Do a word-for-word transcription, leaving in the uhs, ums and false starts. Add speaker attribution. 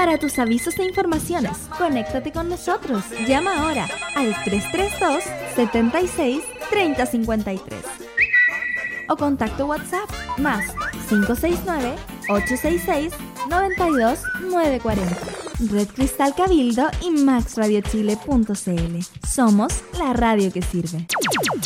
Speaker 1: Para tus avisos e informaciones, conéctate con nosotros. Llama ahora al tres tres dos, siete seis, tres cero cinco tres. O contacto WhatsApp más cinco seis nueve, ocho seis seis, nueve dos nueve cuatro cero. Red Cristal Cabildo y max radio chile punto c l. Somos la radio que sirve.